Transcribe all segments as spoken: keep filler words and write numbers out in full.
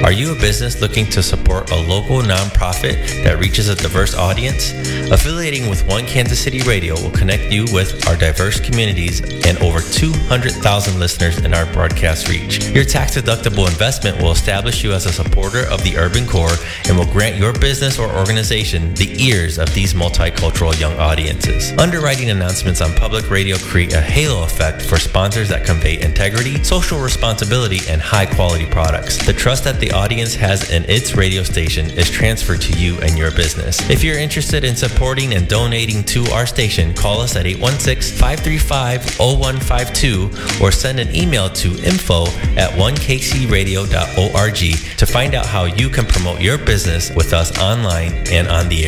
Are you a business looking to support a local nonprofit that reaches a diverse audience? Affiliating with One Kansas City Radio will connect you with our diverse communities and over two hundred thousand listeners in our broadcast reach. Your tax-deductible investment will establish you as a supporter of the urban core and will grant your business or organization the ears of these multicultural young audiences. Underwriting announcements on public radio create a halo effect for sponsors that convey integrity, social responsibility, and high-quality products. The trust that the audience has in its radio station is transferred to you and your business. If you're interested in supporting and donating to our station, call us at eight one six, five three five, zero one five two or send an email to info at one k c radio dot org to find out how you can promote your business with us online and on the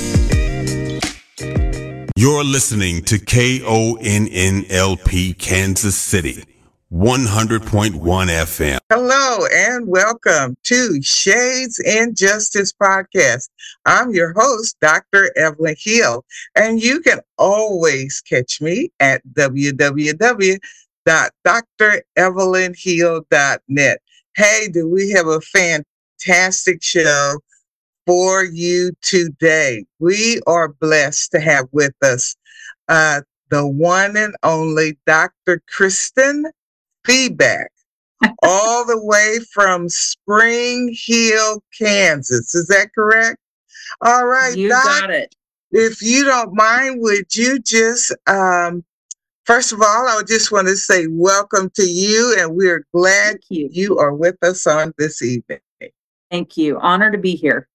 air. You're listening to K O N N L P Kansas City, one hundred point one F M. Hello and welcome to Shades in Justice Podcast. I'm your host, Doctor Evelyn Hill, and you can always catch me at w w w dot dr evelyn hill dot net. Hey, do we have a fantastic show for you today? We are blessed to have with us uh, the one and only Doctor Kristen Feedback, all the way from Spring Hill, Kansas. Is that correct? All right, you Doc, got it. If you don't mind, would you just, um, first of all, I just want to say welcome to you, and we're glad you. you are with us on this evening. Thank you. Honor to be here.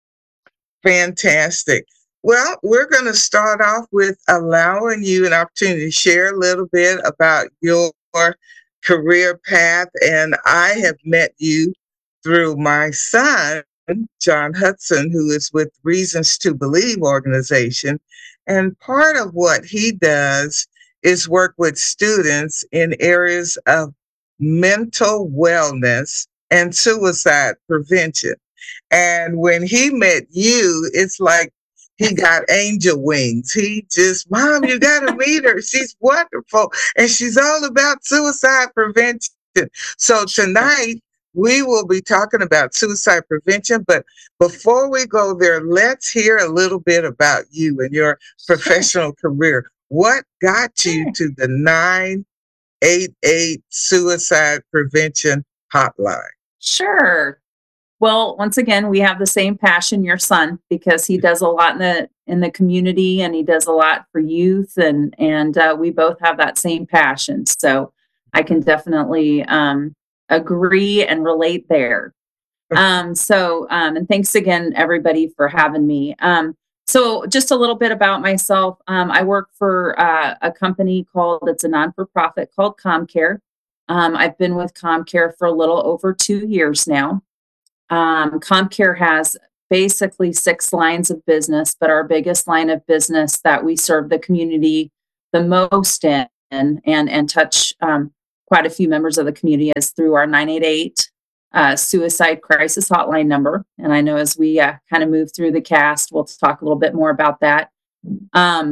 Fantastic. Well, we're going to start off with allowing you an opportunity to share a little bit about your career path. And I have met you through my son, John Hudson, who is with Reasons to Believe organization. And part of what he does is work with students in areas of mental wellness and suicide prevention. And when he met you, it's like he got angel wings. He just, Mom, you got to meet her. She's wonderful. And she's all about suicide prevention. So tonight, we will be talking about suicide prevention. But before we go there, let's hear a little bit about you and your professional career. What got you to the nine eight eight Suicide Prevention Hotline? Sure. Well, once again, we have the same passion, your son, because he does a lot in the in the community and he does a lot for youth, and and uh, we both have that same passion. So I can definitely um, agree and relate there. Um, so um, and thanks again, everybody, for having me. Um, so just a little bit about myself. Um, I work for uh, a company called, it's a non-for-profit called ComCare. Um, I've been with ComCare for a little over two years now. Um, ComCare has basically six lines of business, but our biggest line of business that we serve the community the most in and and touch um, quite a few members of the community is through our nine eight eight uh, suicide crisis hotline number. And I know as we uh, kind of move through the cast, we'll talk a little bit more about that. Um,